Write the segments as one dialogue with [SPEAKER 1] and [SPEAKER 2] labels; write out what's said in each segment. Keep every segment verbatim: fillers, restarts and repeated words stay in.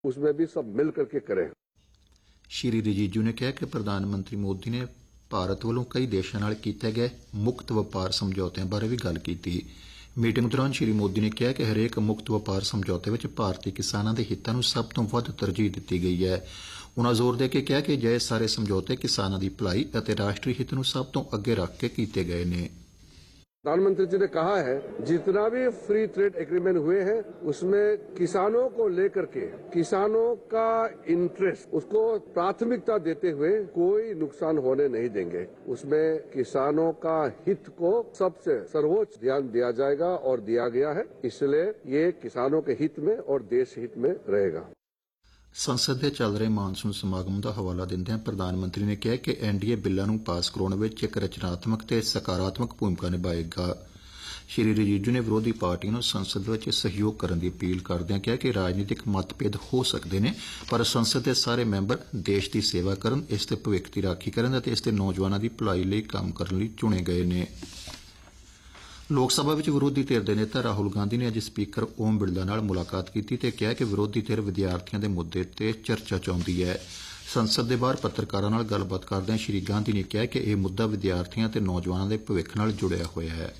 [SPEAKER 1] उसमें भी सब मिल करके करें।
[SPEAKER 2] श्री रिजिजू ने कहा कि प्रधानमंत्री मोदी ने ਭਾਰਤ ਵੱਲੋਂ ਕਈ ਦੇਸ਼ਾਂ ਨਾਲ ਕੀਤੇ ਗਏ ਮੁਕਤ ਵਪਾਰ ਸਮਝੌਤਿਆਂ ਬਾਰੇ ਵੀ ਗੱਲ ਕੀਤੀ। ਮੀਟਿੰਗ ਦੌਰਾਨ ਸ਼੍ਰੀ ਮੋਦੀ ਨੇ ਕਿਹਾ ਕਿ ਹਰੇਕ ਮੁਕਤ ਵਪਾਰ ਸਮਝੌਤੇ ਵਿੱਚ ਭਾਰਤੀ ਕਿਸਾਨਾਂ ਦੇ ਹਿੱਤਾਂ ਨੂੰ ਸਭ ਤੋਂ ਵੱਧ ਤਰਜੀਹ ਦਿੱਤੀ ਗਈ ਹੈ। ਉਨ੍ਹਾਂ ਜ਼ੋਰ ਦੇ ਕੇ ਕਿਹਾ ਕਿ ਅਜਿਹੇ ਸਾਰੇ ਸਮਝੌਤੇ ਕਿਸਾਨਾਂ ਦੀ ਭਲਾਈ ਅਤੇ ਰਾਸ਼ਟਰੀ ਹਿੱਤ ਨੂੰ ਸਭ ਤੋਂ ਅੱਗੇ ਰੱਖ ਕੇ ਕੀਤੇ ਗਏ ਨੇ।
[SPEAKER 1] प्रधानमंत्री जी ने कहा है जितना भी फ्री ट्रेड एग्रीमेंट हुए हैं उसमें किसानों को लेकर के किसानों का इंटरेस्ट उसको प्राथमिकता देते हुए कोई नुकसान होने नहीं देंगे। उसमें किसानों का हित को सबसे सर्वोच्च ध्यान दिया जाएगा और दिया गया है, इसलिए ये किसानों के हित में और देश हित में रहेगा।
[SPEAKER 2] ਸੰਸਦ ਦੇ ਚੱਲ ਰਹੇ ਮਾਨਸੂਨ ਸਮਾਗਮ ਦਾ ਹਵਾਲਾ ਦਿੰਦਿਆਂ ਪ੍ਰਧਾਨ ਮੰਤਰੀ ਨੇ ਕਿਹਾ ਕਿ ਐਨਡੀਏ ਬਿੱਲਾਂ ਨੂੰ ਪਾਸ ਕਰਾਉਣ ਵਿੱਚ ਇੱਕ ਰਚਨਾਤਮਕ ਤੇ ਸਕਾਰਾਤਮਕ ਭੂਮਿਕਾ ਨਿਭਾਏਗਾ। ਸ਼੍ਰੀ ਰਿਜੀਜੂ ਨੇ ਵਿਰੋਧੀ ਪਾਰਟੀਆਂ ਨੂੰ ਸੰਸਦ ਵਿੱਚ ਸਹਿਯੋਗ ਕਰਨ ਦੀ ਅਪੀਲ ਕਰਦਿਆਂ ਕਿਹਾ ਕਿ ਰਾਜਨੀਤਿਕ ਮਤਭੇਦ ਹੋ ਸਕਦੇ ਨੇ, ਪਰ ਸੰਸਦ ਦੇ ਸਾਰੇ ਮੈਂਬਰ ਦੇਸ਼ ਦੀ ਸੇਵਾ ਕਰਨ, ਇਸ ਦੇ ਭਵਿੱਖ ਦੀ ਰਾਖੀ ਕਰਨ ਅਤੇ ਇਸ ਦੇ ਨੌਜਵਾਨਾਂ ਦੀ ਭਲਾਈ ਲਈ ਕੰਮ ਕਰਨ ਲਈ ਚੁਣੇ ਗਏ ਨੇ। ਲੋਕ ਸਭਾ ਵਿੱਚ ਵਿਰੋਧੀ ਧਿਰ ਦੇ ਨੇਤਾ ਰਾਹੁਲ ਗਾਂਧੀ ਨੇ ਅੱਜ ਸਪੀਕਰ ਓਮ ਬਿਰਲਾ ਨਾਲ ਮੁਲਾਕਾਤ ਕੀਤੀ ਤੇ ਕਿਹਾ ਕਿ ਵਿਰੋਧੀ ਧਿਰ ਵਿਦਿਆਰਥੀਆਂ ਦੇ ਮੁੱਦੇ ਤੇ ਚਰਚਾ ਚਾਹੁੰਦੀ ਹੈ। ਸੰਸਦ ਦੇ ਬਾਹਰ ਪੱਤਰਕਾਰਾਂ ਨਾਲ ਗੱਲਬਾਤ ਕਰਦਿਆਂ ਸ਼੍ਰੀ ਗਾਂਧੀ ਨੇ ਕਿਹਾ ਕਿ ਇਹ ਮੁੱਦਾ ਵਿਦਿਆਰਥੀਆਂ ਤੇ ਨੌਜਵਾਨਾਂ ਦੇ ਭਵਿੱਖ ਨਾਲ ਜੁੜਿਆ ਹੋਇਆ ਹੈ।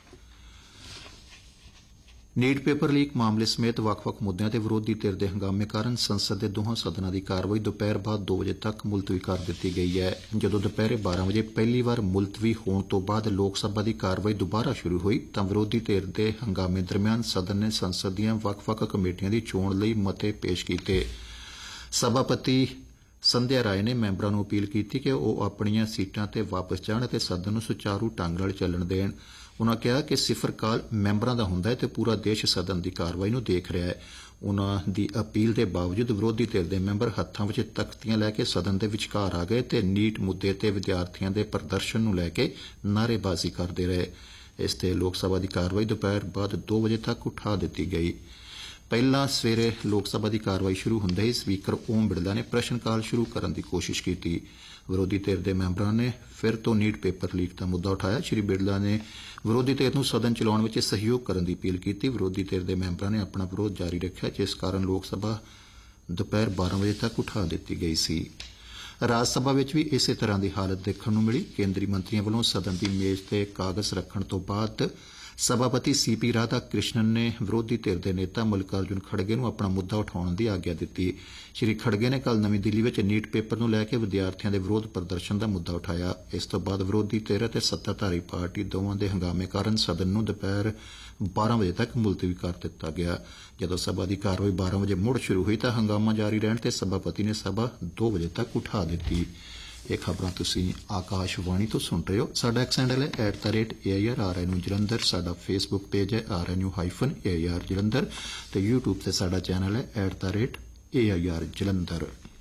[SPEAKER 2] ਨੀਟ ਪੇਪਰ ਲੀਕ ਮਾਮਲੇ ਸਮੇਤ ਵੱਖ-ਵੱਖ ਮੁੱਦਿਆਂ ਤੇ ਵਿਰੋਧੀ ਧਿਰ ਦੇ ਹੰਗਾਮੇ ਕਾਰਨ ਸੰਸਦ ਦੇ ਦੋਹਾਂ ਸਦਨਾਂ ਦੀ ਕਾਰਵਾਈ ਦੁਪਹਿਰ ਬਾਅਦ ਦੋ ਵਜੇ ਤੱਕ ਮੁਲਤਵੀ ਕਰ ਦਿੱਤੀ ਗਈ ਹੈ। ਜਦੋਂ ਦੁਪਹਿਰੇ ਬਾਰਾਂ ਵਜੇ ਪਹਿਲੀ ਵਾਰ ਮੁਲਤਵੀ ਹੋਣ ਤੋਂ ਬਾਅਦ ਲੋਕ ਸਭਾ ਦੀ ਕਾਰਵਾਈ ਦੁਬਾਰਾ ਸ਼ੁਰੂ ਹੋਈ ਤਾਂ ਵਿਰੋਧੀ ਧਿਰ ਦੇ ਹੰਗਾਮੇ ਦਰਮਿਆਨ ਸਦਨ ਨੇ ਸੰਸਦ ਦੀਆਂ ਵੱਖ-ਵੱਖ ਕਮੇਟੀਆਂ ਦੀ ਚੋਣ ਲਈ ਮਤੇ ਪੇਸ਼ ਕੀਤੇ। ਸਭਾਪਤੀ ਸੰਧਿਆ ਰਾਏ ਨੇ ਮੈਂਬਰਾਂ ਨੂੰ ਅਪੀਲ ਕੀਤੀ ਕਿ ਉਹ ਆਪਣੀਆਂ ਸੀਟਾਂ ਤੇ ਵਾਪਸ ਜਾਣ ਅਤੇ ਸਦਨ ਨੂੰ ਸੁਚਾਰੂ ਢੰਗ ਨਾਲ ਚੱਲਣ ਦੇਣ। ਉਨ੍ਹਾਂ ਕਿਹਾ ਕਿ ਸਿਫਰ ਕਾਲ ਮੈਂਬਰਾਂ ਦਾ ਹੁੰਦਾ ਹੈ ਤੇ ਪੂਰਾ ਦੇਸ਼ ਸਦਨ ਦੀ ਕਾਰਵਾਈ ਨੂੰ ਦੇਖ ਰਿਹਾ ਹੈ। ਉਨ੍ਹਾਂ ਦੀ ਅਪੀਲ ਦੇ ਬਾਵਜੂਦ ਵਿਰੋਧੀ ਧਿਰ ਦੇ ਮੈਂਬਰ ਹੱਥਾਂ ਵਿੱਚ ਤਖ਼ਤੀਆਂ ਲੈ ਕੇ ਸਦਨ ਦੇ ਵਿਚਕਾਰ ਆ ਗਏ ਤੇ ਨੀਟ ਮੁੱਦੇ ਤੇ ਵਿਦਿਆਰਥੀਆਂ ਦੇ ਪ੍ਰਦਰਸ਼ਨ ਨੂੰ ਲੈ ਕੇ ਨਾਅਰੇਬਾਜ਼ੀ ਕਰਦੇ ਰਹੇ। ਇਸ ਤੇ ਲੋਕ ਸਭਾ ਦੀ ਕਾਰਵਾਈ ਦੁਪਹਿਰ ਬਾਅਦ ਦੋ ਵਜੇ ਤੱਕ ਉਠਾ ਦਿੱਤੀ ਗਈ। ਪਹਿਲਾਂ ਸਵੇਰੇ ਲੋਕ ਸਭਾ ਦੀ ਕਾਰਵਾਈ ਸ਼ੁਰੂ ਹੁੰਦੇ ਹੀ ਸਪੀਕਰ ਓਮ ਬਿਰਲਾ ਨੇ ਪ੍ਰਸ਼ਨ ਕਾਲ ਸ਼ੁਰੂ ਕਰਨ ਦੀ ਕੋਸ਼ਿਸ਼ ਕੀਤੀ। ਵਿਰੋਧੀ ਧਿਰ ਦੇ ਮੈਂਬਰਾਂ ਨੇ ਫਿਰ ਤੋਂ ਨੀਟ ਪੇਪਰ ਲੀਕ ਦਾ ਮੁੱਦਾ ਉਠਾਇਆ। ਸ਼੍ਰੀ ਬਿਰਲਾ ਨੇ ਵਿਰੋਧੀ ਧਿਰ ਨੂੰ ਸਦਨ ਚਲਾਉਣ ਵਿੱਚ ਸਹਿਯੋਗ ਕਰਨ ਦੀ ਅਪੀਲ ਕੀਤੀ। ਵਿਰੋਧੀ ਧਿਰ ਦੇ ਮੈਂਬਰਾਂ ਨੇ ਆਪਣਾ ਵਿਰੋਧ ਜਾਰੀ ਰੱਖਿਆ, ਜਿਸ ਕਾਰਨ ਲੋਕ ਸਭਾ ਦੁਪਹਿਰ ਬਾਰਾਂ ਵਜੇ ਤੱਕ ਉਠਾ ਦਿੱਤੀ ਗਈ ਸੀ। ਰਾਜ ਸਭਾ ਵਿੱਚ ਵੀ ਇਸੇ ਤਰ੍ਹਾਂ ਦੀ ਹਾਲਤ ਦੇਖਣ ਨੂੰ ਮਿਲੀ। ਕੇਂਦਰੀ ਮੰਤਰੀਆਂ ਵੱਲੋਂ ਸਦਨ ਦੀ ਮੇਜ਼ ਤੇ ਕਾਗਜ਼ ਰੱਖਣ ਤੋਂ ਬਾਅਦ ਸਭਾਪਤੀ ਸੀ ਪੀ ਰਾਧਾ ਕ੍ਰਿਸ਼ਨਨ ਨੇ ਵਿਰੋਧੀ ਧਿਰ ਦੇ ਨੇਤਾ ਮੱਲਿਕਾਰਜੁਨ ਖੜਗੇ ਨੂੰ ਆਪਣਾ ਮੁੱਦਾ ਉਠਾਉਣ ਦੀ ਆਗਿਆ ਦਿੱਤੀ। ਸ਼੍ਰੀ ਖੜਗੇ ਨੇ ਕੱਲ੍ਹ ਨਵੀਂ ਦਿੱਲੀ ਵਿੱਚ ਨੀਟ ਪੇਪਰ ਨੂੰ ਲੈ ਕੇ ਵਿਦਿਆਰਥੀਆਂ ਦੇ ਵਿਰੋਧ ਪ੍ਰਦਰਸ਼ਨ ਦਾ ਮੁੱਦਾ ਉਠਾਇਆ। ਇਸ ਤੋਂ ਬਾਅਦ ਵਿਰੋਧੀ ਧਿਰ ਅਤੇ ਸੱਤਾਧਾਰੀ ਪਾਰਟੀ ਦੋਵਾਂ ਦੇ ਹੰਗਾਮੇ ਕਾਰਨ ਸਦਨ ਨੂੰ ਦੁਪਹਿਰ ਬਾਰਾਂ ਵਜੇ ਤੱਕ ਮੁਲਤਵੀ ਕਰ ਦਿੱਤਾ ਗਿਆ। ਜਦੋਂ ਸਭਾ ਦੀ ਕਾਰਵਾਈ ਬਾਰਾਂ ਵਜੇ ਮੁੜ ਸ਼ੁਰੂ ਹੋਈ ਤਾਂ ਹੰਗਾਮਾ ਜਾਰੀ ਰਹਿਣ ਤੇ ਸਭਾਪਤੀ ਨੇ ਸਭਾ ਦੋ ਵਜੇ ਤੱਕ ਉਠਾ ਦਿੱਤੀ। ਇਹ ਖਬਰਾਂ ਤੁਸੀਂ ਆਕਾਸ਼ਵਾਣੀ ਤੋਂ ਸੁਣ ਰਹੇ ਹੋ। ਸਾਡਾ ਐਕਸ ਹੈਂਡਲ ਹੈ at the rate A I R R N U Jalandhar. ਸਾਡਾ ਫੇਸਬੁੱਕ ਪੇਜ ਹੈ R N U hyphen A I R Jalandhar ਤੇ ਯੂਟਿਊਬ ਤੇ ਸਾਡਾ ਚੈਨਲ ਹੈ at the rate A I R Jalandhar.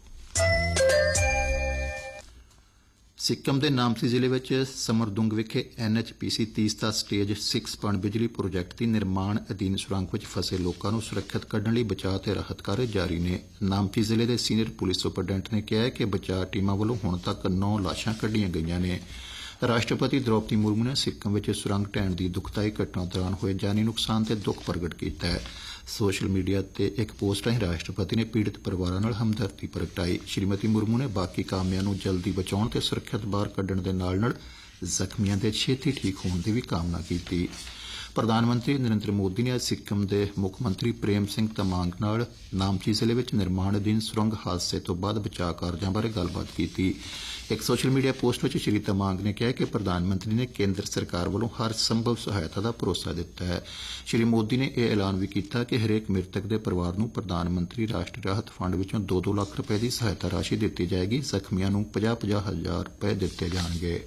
[SPEAKER 2] Sikkim ਦੇ ਨਾਮਸੀ ਜ਼ਿਲ੍ਹੇ ਵਿੱਚ ਸਮਰਦੁੰਗ ਵਿਖੇ ਐਨ ਐਚ ਪੀ ਸੀ ਤੀਸਤਾ ਸਟੇਜ ਛੇ ਪਣ ਬਿਜਲੀ ਪ੍ਰੋਜੈਕਟ ਦੀ ਨਿਰਮਾਣ ਅਧੀਨ ਸੁਰੰਗ ਵਿੱਚ ਫਸੇ ਲੋਕਾਂ ਨੂੰ ਸੁਰੱਖਿਅਤ ਕੱਢਣ ਲਈ ਬਚਾਅ ਤੇ ਰਾਹਤ ਕਾਰਜ ਜਾਰੀ ਨੇ। ਨਾਮਸੀ ਜ਼ਿਲ੍ਹੇ ਦੇ ਸੀਨੀਅਰ ਪੁਲਿਸ ਸੁਪਰਡੈਂਟ ਨੇ ਕਿਹਾ ਕਿ ਬਚਾਅ ਟੀਮਾਂ ਵੱਲੋਂ ਹੁਣ ਤੱਕ ਨੌ ਲਾਸ਼ਾਂ ਕੱਢੀਆਂ ਗਈਆਂ ਨੇ। ਰਾਸ਼ਟਰਪਤੀ ਦ੍ਰੌਪਦੀ ਮੁਰਮੂ ਨੇ ਸਿੱਕਮ ਵਿੱਚ ਸੁਰੰਗ ਢਹਿਣ ਦੀ ਦੁਖਦਾਈ ਘਟਨਾ ਦੌਰਾਨ ਹੋਏ ਜਾਨੀ ਨੁਕਸਾਨ ਤੇ ਦੁੱਖ ਪ੍ਰਗਟ ਕੀਤਾ ਹੈ। ਸੋਸ਼ਲ ਮੀਡੀਆ ਤੇ ਇੱਕ ਪੋਸਟ ਰਾਹੀਂ ਰਾਸ਼ਟਰਪਤੀ ਨੇ ਪੀੜਤ ਪਰਿਵਾਰਾਂ ਨਾਲ ਹਮਦਰਦੀ ਪ੍ਰਗਟਾਈ। ਸ਼੍ਰੀਮਤੀ ਮੁਰਮੂ ਨੇ ਬਾਕੀ ਕਾਮਿਆਂ ਨੂੰ ਜਲਦੀ ਬਚਾਉਣ ਤੇ ਸੁਰੱਖਿਅਤ ਬਾਹਰ ਕੱਢਣ ਦੇ ਨਾਲ ਨਾਲ ਜ਼ਖਮੀਆਂ ਦੇ ਛੇਤੀ ਠੀਕ ਹੋਣ ਦੀ ਵੀ ਕਾਮਨਾ ਕੀਤੀ। ਪ੍ਰਧਾਨ ਮੰਤਰੀ ਨਰਿੰਦਰ ਮੋਦੀ ਨੇ ਅੱਜ ਸਿੱਕਮ ਦੇ ਮੁੱਖ ਮੰਤਰੀ ਪ੍ਰੇਮ ਸਿੰਘ ਤਮਾਂਗ ਨਾਲ ਨਾਮਚੀ ਜ਼ਿਲ੍ਹੇ ਵਿੱਚ ਨਿਰਮਾਣ ਅਧੀਨ ਸੁਰੰਗ ਹਾਦਸੇ ਤੋਂ ਬਾਅਦ ਬਚਾਅ ਕਾਰਜਾਂ ਬਾਰੇ ਗੱਲਬਾਤ ਕੀਤੀ। ਇੱਕ ਸੋਸ਼ਲ ਮੀਡੀਆ ਪੋਸਟ ਵਿੱਚ ਸ਼੍ਰੀ ਤਮਾਂਗ ਨੇ ਕਿਹਾ ਕਿ ਪ੍ਰਧਾਨ ਮੰਤਰੀ ਨੇ ਕੇਂਦਰ ਸਰਕਾਰ ਵੱਲੋਂ ਹਰ ਸੰਭਵ ਸਹਾਇਤਾ ਦਾ ਭਰੋਸਾ ਦਿੱਤਾ ਹੈ। ਸ਼੍ਰੀ ਮੋਦੀ ਨੇ ਇਹ ਐਲਾਨ ਵੀ ਕੀਤਾ ਕਿ ਹਰੇਕ ਮ੍ਰਿਤਕ ਦੇ ਪਰਿਵਾਰ ਨੂੰ ਪ੍ਰਧਾਨ ਮੰਤਰੀ ਰਾਸ਼ਟਰੀ ਰਾਹਤ ਫੰਡ ਵਿੱਚੋਂ ਦੋ ਦੋ ਲੱਖ ਰੁਪਏ ਦੀ ਸਹਾਇਤਾ ਰਾਸ਼ੀ ਦਿੱਤੀ ਜਾਏਗੀ। ਜ਼ਖਮੀਆਂ ਨੂੰ ਪੰਜਾਹ ਪੰਜਾਹ ਹਜ਼ਾਰ ਰੁਪਏ ਦਿੱਤੇ ਜਾਣਗੇ।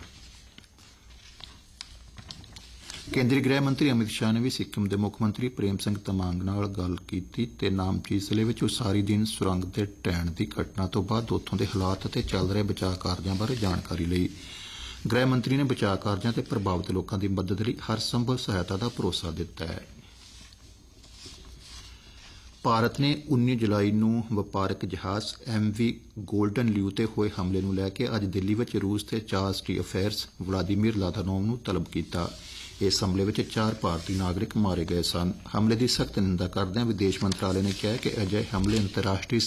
[SPEAKER 2] ਕੇਂਦਰੀ ਗ੍ਰਹਿ ਮੰਤਰੀ ਅਮਿਤ ਸ਼ਾਹ ਨੇ ਵੀ ਸਿੱਕਮ ਦੇ ਮੁੱਖ ਮੰਤਰੀ ਪ੍ਰੇਮ ਸਿੰਘ ਤਮਾਂਗ ਨਾਲ ਗੱਲ ਕੀਤੀ ਤੇ ਨਾਮਚੀ ਜ਼ਿਲ੍ਹੇ ਵਿੱਚ ਉਸਾਰੀ ਦਿਨ ਸੁਰੰਗ ਦੇ ਢਹਿਣ ਦੀ ਘਟਨਾ ਤੋਂ ਬਾਅਦ ਉੱਥੋਂ ਦੇ ਹਾਲਾਤ ਅਤੇ ਚੱਲ ਰਹੇ ਬਚਾਅ ਕਾਰਜਾਂ ਬਾਰੇ ਜਾਣਕਾਰੀ ਲਈ। ਗ੍ਰਹਿ ਮੰਤਰੀ ਨੇ ਬਚਾਅ ਕਾਰਜਾਂ ਤੇ ਪ੍ਰਭਾਵਿਤ ਲੋਕਾਂ ਦੀ ਮਦਦ ਲਈ ਹਰ ਸੰਭਵ ਸਹਾਇਤਾ ਦਾ ਭਰੋਸਾ ਦਿੱਤਾ ਹੈ। ਭਾਰਤ ਨੇ ਉੱਨੀ ਜੁਲਾਈ ਨੂੰ ਵਪਾਰਕ ਜਹਾਜ਼ ਐਮ ਵੀ ਗੋਲਡਨ ਲਿਊ ਤੇ ਹੋਏ ਹਮਲੇ ਨੂੰ ਲੈ ਕੇ ਅੱਜ ਦਿੱਲੀ ਵਿੱਚ ਰੂਸ ਦੇ ਚਾਰਜ ਡੀ ਅਫੇਅਰਸ ਵਲਾਦੀਮੀਰ ਲਾਦਾਨੋਵ ਨੂੰ ਤਲਬ ਕੀਤਾ। ਇਸ ਹਮਲੇ ਵਿੱਚ ਚਾਰ ਭਾਰਤੀ ਨਾਗਰਿਕ ਮਾਰੇ ਗਏ ਸਨ। ਹਮਲੇ ਦੀ ਸਖਤ ਨਿੰਦਾ ਕਰਦਿਆਂ ਵਿਦੇਸ਼ ਮੰਤਰਾਲੇ ਨੇ ਕਿਹਾ ਕਿ ਅਜਿਹੇ ਹਮਲੇ ਅੰਤਰਰਾਸ਼ਟਰੀ